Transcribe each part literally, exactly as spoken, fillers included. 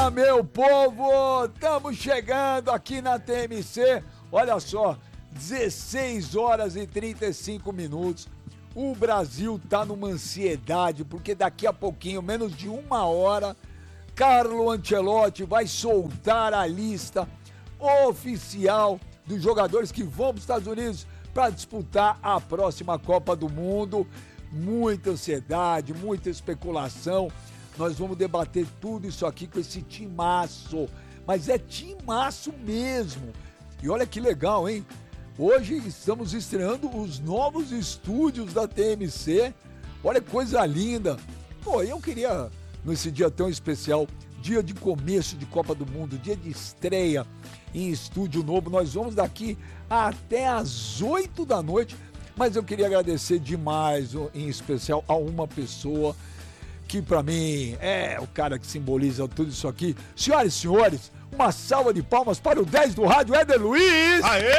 Fala, meu povo! Estamos chegando aqui na T M C. Olha só, dezesseis horas e trinta e cinco minutos. O Brasil tá numa ansiedade, porque daqui a pouquinho, menos de uma hora, Carlo Ancelotti vai soltar a lista oficial dos jogadores que vão para os Estados Unidos para disputar a próxima Copa do Mundo. Muita ansiedade, muita especulação. Nós vamos debater tudo isso aqui com esse timaço. Mas é timaço mesmo. E olha que legal, hein? Hoje estamos estreando os novos estúdios da T M C. Olha que coisa linda. Pô, eu queria, nesse dia tão especial, dia de começo de Copa do Mundo, dia de estreia em estúdio novo, nós vamos daqui até às oito da noite. Mas eu queria agradecer demais, em especial, a uma pessoa que pra mim é o cara que simboliza tudo isso aqui. Senhoras e senhores, uma salva de palmas para o dez do rádio, Éder Luiz! Aê!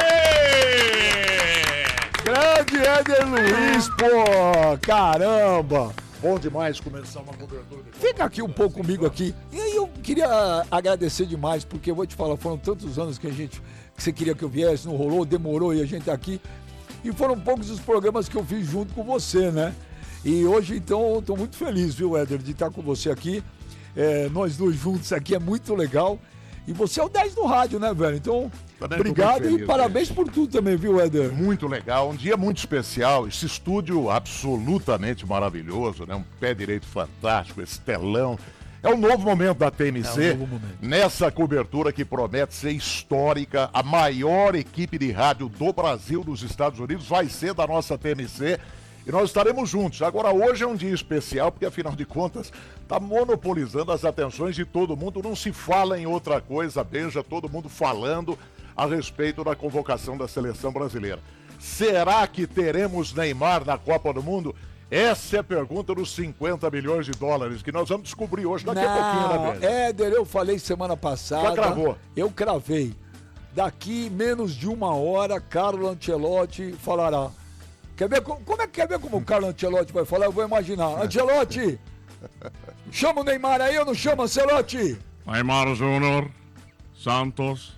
Grande Éder Luiz, pô! Caramba! Bom demais começar uma cobertura. Fica aqui um pouco comigo aqui. E aí eu queria agradecer demais, porque eu vou te falar, foram tantos anos que a gente, que você queria que eu viesse, não rolou, demorou e a gente tá aqui. E foram poucos os programas que eu fiz junto com você, né? E hoje, então, eu tô muito feliz, viu, Éder, de estar com você aqui. É, nós dois juntos aqui é muito legal. E você é o dez do rádio, né, velho? Então, também obrigado feliz, e parabéns gente. Por tudo também, viu, Éder? Muito legal, um dia muito especial. Esse estúdio absolutamente maravilhoso, né? Um pé direito fantástico, esse telão. É um novo momento da T M C, é um novo momento. Nessa cobertura que promete ser histórica. A maior equipe de rádio do Brasil, dos Estados Unidos, vai ser da nossa T M C. E nós estaremos juntos. Agora, hoje é um dia especial, porque afinal de contas, está monopolizando as atenções de todo mundo. Não se fala em outra coisa, beija todo mundo falando a respeito da convocação da seleção brasileira. Será que teremos Neymar na Copa do Mundo? Essa é a pergunta dos cinquenta milhões de dólares, que nós vamos descobrir hoje, daqui Não, a pouquinho, né, Pedro? Éder, eu falei semana passada. Já cravou. Eu cravei. Daqui menos de uma hora, Carlo Ancelotti falará. Quer ver como, como é que quer ver como o Carlo Ancelotti vai falar? Eu vou imaginar. Ancelotti, chama o Neymar aí ou não chama, Ancelotti? Neymar Júnior, Santos.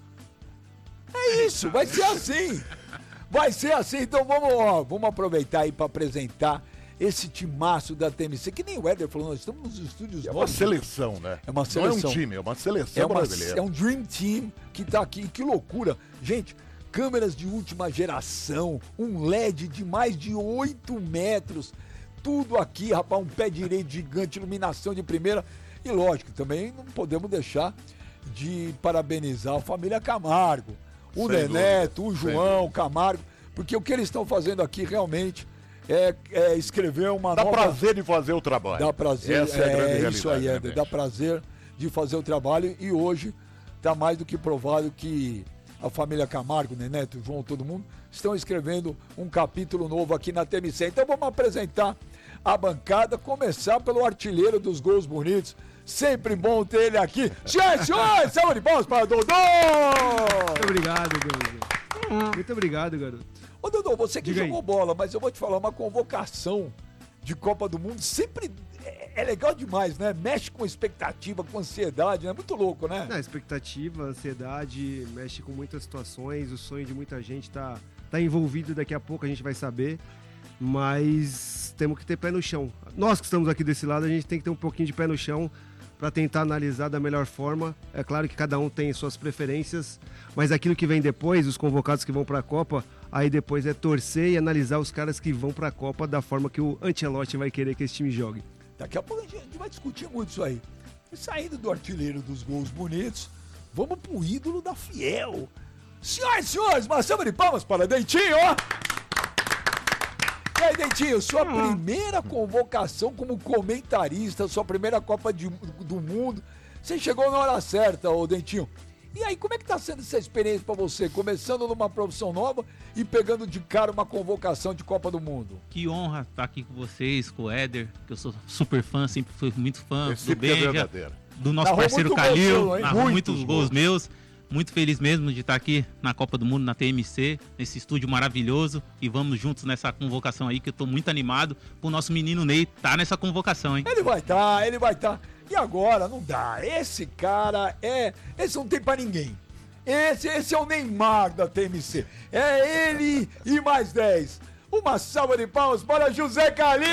É isso, vai ser assim. Vai ser assim, então vamos, ó, vamos aproveitar aí para apresentar esse timaço da T M C, que nem o Éder falou, nós estamos nos estúdios É novos. uma seleção, né? É uma seleção. Não é um time, é uma seleção é uma, brasileira. É um Dream Team que tá aqui, que loucura. Gente, câmeras de última geração, um L E D de mais de oito metros, tudo aqui, rapaz, um pé direito gigante, iluminação de primeira. E lógico, também não podemos deixar de parabenizar a família Camargo. O Sem Neneto, dúvida. o João, o Camargo, porque o que eles estão fazendo aqui realmente é, é escrever uma Dá nova... prazer de fazer o trabalho. Dá prazer, Essa é a grande é realidade, isso aí, né, Éder, Beth? dá prazer de fazer o trabalho e hoje está mais do que provado que a família Camargo, Neneto, João, todo mundo, estão escrevendo um capítulo novo aqui na T M C. Então vamos apresentar a bancada, começar pelo artilheiro dos gols bonitos. Sempre bom ter ele aqui. Senhoras e senhores, salve de palmas para Dodô! Muito obrigado, garoto. Muito obrigado, garoto. Ô, Dodô, você que Diga jogou aí. bola, mas eu vou te falar, uma convocação de Copa do Mundo sempre é, é legal demais, né? Mexe com expectativa, com ansiedade, né? Muito louco, né? Na expectativa, ansiedade, mexe com muitas situações, o sonho de muita gente tá, tá envolvido, daqui a pouco a gente vai saber, mas temos que ter pé no chão. Nós que estamos aqui desse lado, a gente tem que ter um pouquinho de pé no chão para tentar analisar da melhor forma. É claro que cada um tem suas preferências, mas aquilo que vem depois, os convocados que vão para a Copa, aí depois é torcer e analisar os caras que vão para a Copa da forma que o Ancelotti vai querer que esse time jogue. Daqui a pouco a gente vai discutir muito isso aí. E saindo do artilheiro dos gols bonitos, vamos pro ídolo da Fiel. Senhoras e senhores, uma salva de palmas para Dentinho, ó! E aí, Dentinho, sua primeira convocação como comentarista, sua primeira Copa de- do Mundo, você chegou na hora certa, ô Dentinho. E aí, como é que tá sendo essa experiência pra você? Começando numa profissão nova e pegando de cara uma convocação de Copa do Mundo. Que honra estar aqui com vocês, com o Éder, que eu sou super fã, sempre fui muito fã Esse do tipo é Benja, verdadeiro. do nosso Narrou parceiro muito gol Calil, seu, hein? narrou Muitos muitos gols. gols meus. Muito feliz mesmo de estar aqui na Copa do Mundo, na T M C, nesse estúdio maravilhoso. E vamos juntos nessa convocação aí, que eu tô muito animado pro nosso menino Ney tá nessa convocação, hein? Ele vai estar, ele vai estar. E agora, não dá. Esse cara é... Esse não tem pra ninguém. Esse, esse é o Neymar da T M C. É ele e mais dez. Uma salva de palmas para José Calil!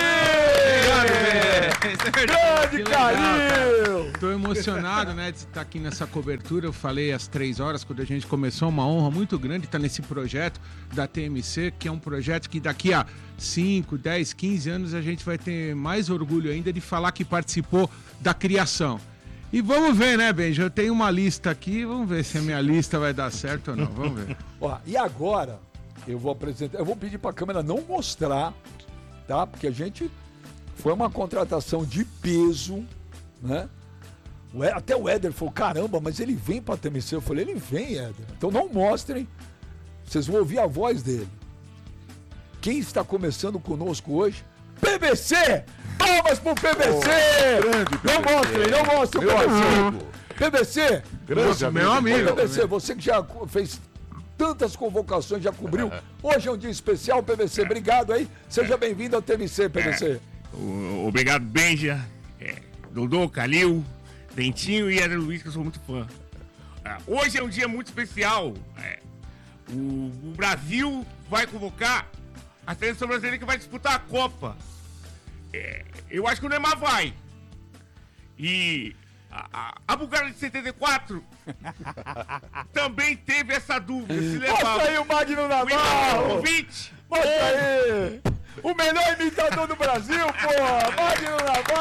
Grande Calil! Estou emocionado, né, de estar aqui nessa cobertura. Eu falei às três horas, quando a gente começou, uma honra muito grande estar nesse projeto da T M C, que é um projeto que daqui a cinco, dez, quinze anos a gente vai ter mais orgulho ainda de falar que participou da criação. E vamos ver, né, Benja? Eu tenho uma lista aqui, vamos ver se a minha lista vai dar certo ou não. Vamos ver. Ó, e agora, eu vou apresentar, eu vou pedir pra câmera não mostrar, tá? Porque a gente foi uma contratação de peso, né? O, até o Éder falou, caramba, mas ele vem pra T M C. Eu falei, ele vem, Éder. Então não mostrem, vocês vão ouvir a voz dele. Quem está começando conosco hoje? P B C! Palmas pro P B C! Oh, grande P B C. Não mostrem, não mostrem o P B C! P B C! Grande amigo. Meu amigo. P B C, você que já fez tantas convocações, já cobriu. Hoje é um dia especial, P B C. Obrigado aí. Seja bem-vindo ao T M C, P B C. É, obrigado, Benja, é, Dodô, Calil, Dentinho e Éder Luiz, que eu sou muito fã. É, hoje é um dia muito especial. É, o, o Brasil vai convocar a seleção brasileira que vai disputar a Copa. É, eu acho que o Neymar vai. E a, a, a Bulgária de setenta e quatro também teve essa dúvida. Se levava. Mostra aí o Magno Navarro! Convite! Mostra aí! O melhor imitador do Brasil, pô! Magno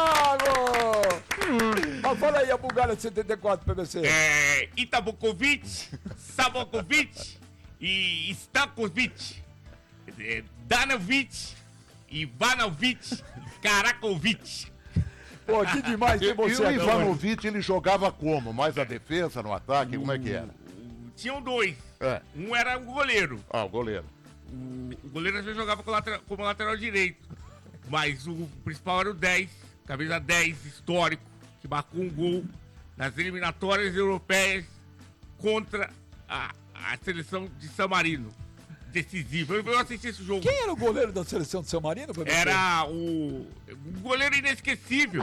Navarro! Mas fala aí a Bulgária de setenta e quatro, P B C. É, Itabokovic, Sabokovic e Stankovic, é, Danovic, Ivanovic, Karakovic. Pô, que demais tem E você o aqui. Ivanovic, ele jogava como? Mais a defesa, no ataque? Como é que era? Tinham dois. É. Um era o goleiro. Ah, o goleiro. O, o goleiro às vezes jogava como lateral, como lateral direito. Mas o principal era o dez, camisa dez, histórico, que marcou um gol nas eliminatórias europeias contra a, a seleção de San Marino. Decisivo. Eu, eu assisti esse jogo. Quem era o goleiro da seleção de San Marino, P B C? Era o, o goleiro inesquecível.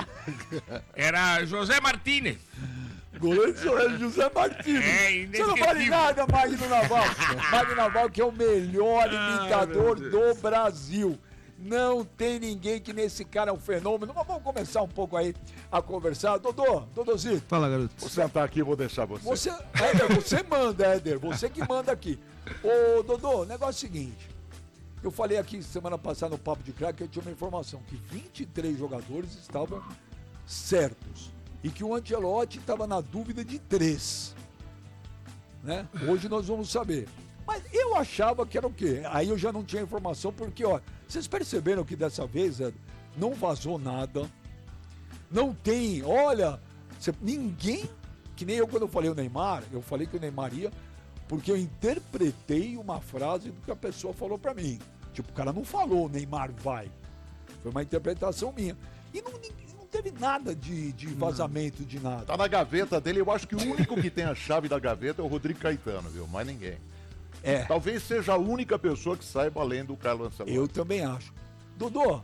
Era José Martínez. Goleiro de José Martins. É, Você não vale nada, Magno Navarro. Magno Navarro, que é o melhor imitador do Brasil. Não tem ninguém que nesse cara é um fenômeno. Mas vamos começar um pouco aí a conversar. Dodô, Dodôzito. Fala, garoto. Vou sentar aqui e vou deixar você. Você, Éder, você manda, Éder. Você que manda aqui. Ô, Dodô, o negócio é o seguinte. Eu falei aqui semana passada no Papo de Crack que eu tinha uma informação que vinte e três jogadores estavam certos. E que o Ancelotti estava na dúvida de três. Né? Hoje nós vamos saber. Mas eu achava que era o quê? Aí eu já não tinha informação, porque, ó, vocês perceberam que dessa vez, Éder, não vazou nada. Não tem, olha, cê, ninguém, que nem eu quando eu falei o Neymar, eu falei que o Neymar ia, porque eu interpretei uma frase do que a pessoa falou pra mim. Tipo, o cara não falou, o Neymar vai. Foi uma interpretação minha. E não, não teve nada de, de vazamento, de nada. Tá na gaveta dele, eu acho que o único que tem a chave da gaveta é o Rodrigo Caetano, viu? Mais ninguém. É. Talvez seja a única pessoa que saiba além do Carlos Ancelotti. Eu também acho. Dodô,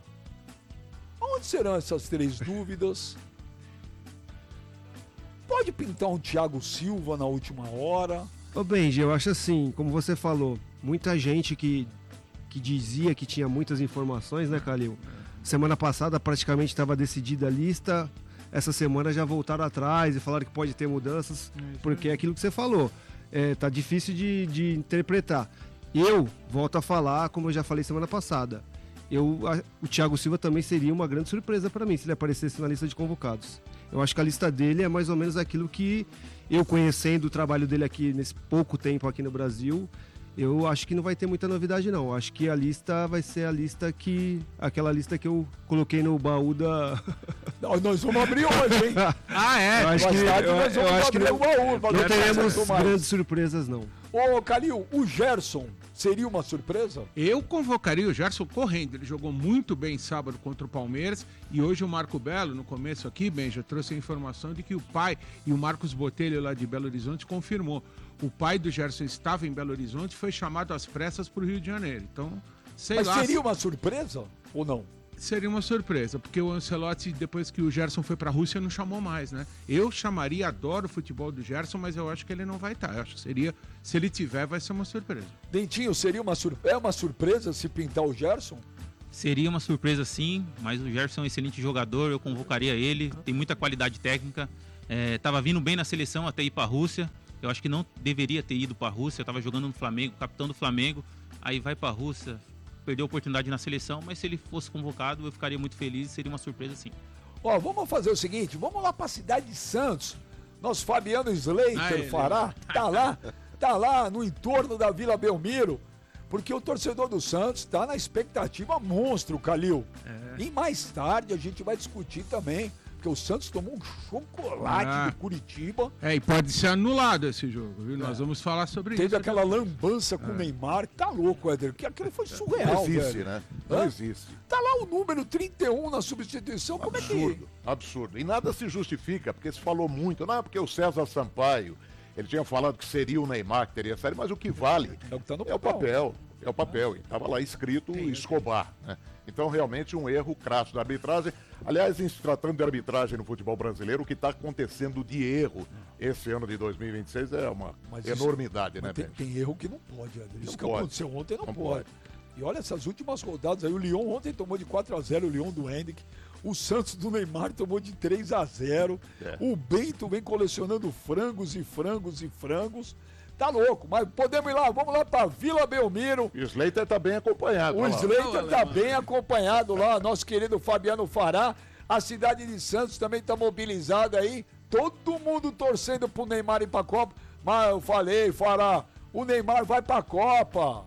onde serão essas três dúvidas? Pode pintar um Thiago Silva na última hora? Ô Benji, eu acho assim, como você falou, muita gente que, que dizia que tinha muitas informações, né, Calil? Semana passada praticamente estava decidida a lista, essa semana já voltaram atrás e falaram que pode ter mudanças, porque é aquilo que você falou, é, tá difícil de, de interpretar. Eu volto a falar, como eu já falei semana passada, eu, a, o Thiago Silva também seria uma grande surpresa para mim se ele aparecesse na lista de convocados. Eu acho que a lista dele é mais ou menos aquilo que eu, conhecendo o trabalho dele aqui nesse pouco tempo aqui no Brasil, eu acho que não vai ter muita novidade não. Eu acho que a lista vai ser a lista que... aquela lista que eu coloquei no baú da... Não, nós vamos abrir hoje, hein? Ah, é? Eu acho que, tarde eu, nós eu vamos acho que abrir não, o baú. pra não ver teremos quem mais. grandes surpresas não. Ô, Calil, o Gerson seria uma surpresa? Eu convocaria o Gerson correndo. Ele jogou muito bem sábado contra o Palmeiras. E hoje o Marco Belo, no começo aqui, bem, já trouxe a informação de que o pai e o Marcos Botelho lá de Belo Horizonte confirmou. O pai do Gerson estava em Belo Horizonte e foi chamado às pressas para o Rio de Janeiro. Então, sei Mas lá. seria uma surpresa ou não? Seria uma surpresa, porque o Ancelotti, depois que o Gerson foi para a Rússia, não chamou mais, né? Eu chamaria, adoro o futebol do Gerson, mas eu acho que ele não vai estar. Eu acho que seria, se ele tiver, vai ser uma surpresa. Dentinho, seria uma, sur... é uma surpresa se pintar o Gerson? Seria uma surpresa sim, mas o Gerson é um excelente jogador, eu convocaria ele, tem muita qualidade técnica. Estava é, vindo bem na seleção até ir para a Rússia. Eu acho que não deveria ter ido para a Rússia, estava jogando no Flamengo, capitão do Flamengo, aí vai para a Rússia. Perdeu a oportunidade na seleção, mas se ele fosse convocado, eu ficaria muito feliz, seria uma surpresa sim. Ó, vamos fazer o seguinte, vamos lá para a cidade de Santos. Nosso Fabiano Slater Fará tá lá, tá lá no entorno da Vila Belmiro, porque o torcedor do Santos tá na expectativa monstro, Calil. É. E mais tarde a gente vai discutir também, porque o Santos tomou um chocolate ah. de Curitiba. É, e pode ser anulado esse jogo, viu? É. Nós vamos falar sobre Teve isso. Teve aquela lambança com o é. Neymar. Tá louco, Éder, que aquilo foi surreal, Não existe, velho. né? Não Hã? existe. Tá lá o número trinta e um na substituição, como absurdo, é que... Absurdo. E nada se justifica, porque se falou muito, não, porque o César Sampaio, ele tinha falado que seria o Neymar que teria saído, mas o que vale é o, que tá no é o papel. É o papel. E tava lá escrito Escobar, né? Então, realmente, um erro crasso da arbitragem. Aliás, em se tratando de arbitragem no futebol brasileiro, o que está acontecendo de erro esse ano de dois mil e vinte e seis é uma mas enormidade, isso, né, tem, tem erro que não pode, André. Isso não que pode. aconteceu ontem não, não pode. pode. E olha essas últimas rodadas aí, o Lyon ontem tomou de quatro a zero, o Lyon do Henrique. O Santos do Neymar tomou de três a zero. É. O Bento vem colecionando frangos e frangos e frangos. Tá louco, mas podemos ir lá, vamos lá pra Vila Belmiro. E o Slater tá bem acompanhado. O Slater tá bem acompanhado lá, nosso querido Fabiano Fará. A cidade de Santos também tá mobilizada aí. Todo mundo torcendo pro Neymar ir pra Copa. Mas eu falei, Fará, o Neymar vai pra Copa.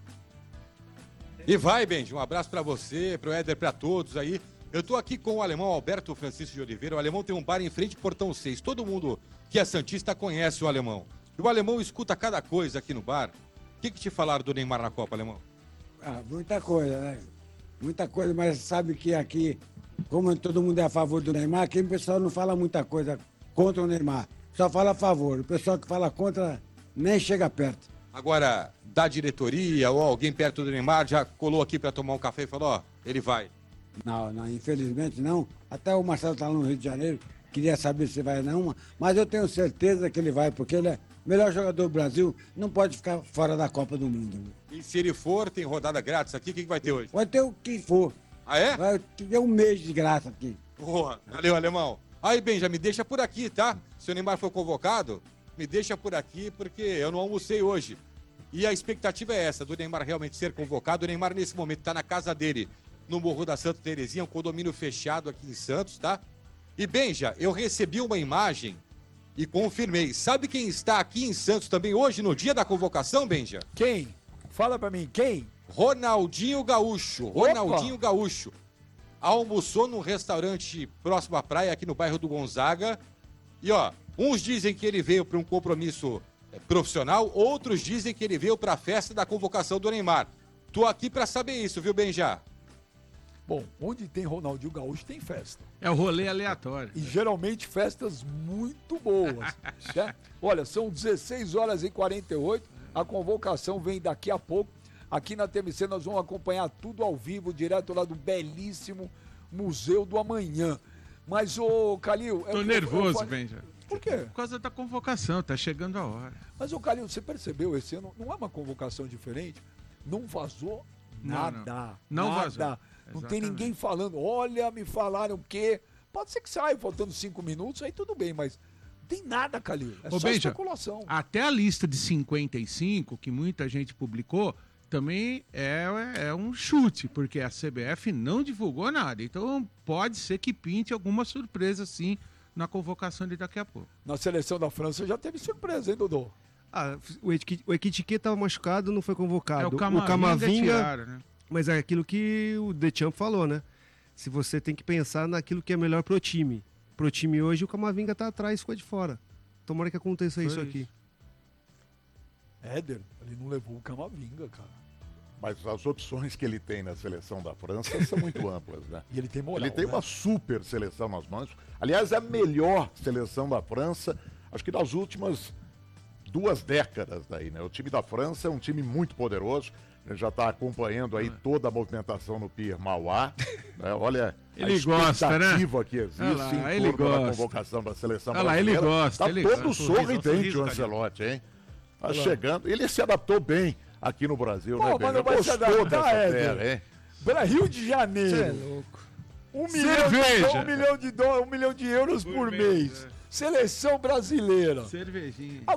E vai, Benji, um abraço pra você, pro Éder, pra todos aí. Eu tô aqui com o alemão Alberto Francisco de Oliveira. O alemão tem um bar em frente ao Portão seis. Todo mundo que é santista conhece o alemão. O alemão escuta cada coisa aqui no bar. O que, que te falaram do Neymar na Copa, alemão? Ah, muita coisa, né? Muita coisa, mas sabe que aqui, como todo mundo é a favor do Neymar, aqui o pessoal não fala muita coisa contra o Neymar. Só fala a favor. O pessoal que fala contra nem chega perto. Agora, da diretoria ou alguém perto do Neymar já colou aqui para tomar um café e falou, ó, ele vai. Não, não, infelizmente não. Até o Marcelo tá lá no Rio de Janeiro, queria saber se vai não, mas eu tenho certeza que ele vai, porque ele é melhor jogador do Brasil, não pode ficar fora da Copa do Mundo. E se ele for, tem rodada grátis aqui, o que, que vai ter hoje? Vai ter o que for. Ah, é? Vai ter um mês de graça aqui. Boa, valeu, alemão. Aí, bem, já me deixa por aqui, tá? Se o Neymar for convocado, me deixa por aqui, porque eu não almocei hoje. E a expectativa é essa, do Neymar realmente ser convocado. O Neymar, nesse momento, tá na casa dele, no Morro da Santa Terezinha, um condomínio fechado aqui em Santos, tá? E, Benja, eu recebi uma imagem e confirmei. Sabe quem está aqui em Santos também hoje, no dia da convocação, Benja? Quem? Fala pra mim, quem? Ronaldinho Gaúcho. Opa! Ronaldinho Gaúcho. Almoçou num restaurante próximo à praia, aqui no bairro do Gonzaga. E, ó, uns dizem que ele veio para um compromisso profissional, outros dizem que ele veio para a festa da convocação do Neymar. Tô aqui para saber isso, viu, Benja? Bom, onde tem Ronaldinho Gaúcho tem festa. É o rolê aleatório. E geralmente festas muito boas. Né? Olha, são dezesseis horas e quarenta e oito. A convocação vem daqui a pouco. Aqui na T M C nós vamos acompanhar tudo ao vivo, direto lá do belíssimo Museu do Amanhã. Mas, ô, Calil... Tô eu, nervoso, eu, eu, Benja. Por quê? Por causa da convocação, tá chegando a hora. Mas, ô, Calil, você percebeu esse ano? Não é uma convocação diferente? Não vazou nada. Não, não. não nada. vazou. Não tem ninguém falando, olha, me falaram que... Pode ser que saia faltando cinco minutos, aí tudo bem, mas não tem nada, Calil. É Ô, só Benja, especulação. Até a lista de cinquenta e cinco, que muita gente publicou, também é, é um chute, porque a C B F não divulgou nada. Então pode ser que pinte alguma surpresa, sim, na convocação de daqui a pouco. Na seleção da França já teve surpresa, hein, Dodô? Ah, o Ekitike estava machucado, não foi convocado. É, o Camavinga, o Camavinga tiraram, né? Mas é aquilo que o Deschamps falou, né? Se você tem que pensar naquilo que é melhor pro time. Pro time hoje, o Camavinga tá atrás, ficou de fora. Tomara que aconteça isso, isso aqui. Éder, ele não levou o Camavinga, cara. Mas as opções que ele tem na seleção da França são muito amplas, né? E ele tem moral, Ele tem né? uma super seleção nas mãos. Aliás, é a melhor seleção da França, acho que das últimas duas décadas daí, né? O time da França é um time muito poderoso. Ele já está acompanhando aí toda a movimentação no Pier Mauá. Né? Olha ele a gosta, né? expectativa que existe lá, em ele torno da gosta. convocação da seleção Olha lá, brasileira. ele gosta, Tá ele todo gosta. sorridente sorriso, o Ancelotti, hein? Tá chegando. Ele se adaptou bem aqui no Brasil, Pô, né, mas Benja? não vai se Gostou adaptar, dessa Éder? terra, hein? Bra- Rio de Janeiro. Você é louco. Um milhão, Cerveja. de, um, milhão de dólares, um milhão de euros por, mês. Seleção brasileira. Cervejinha. Ah,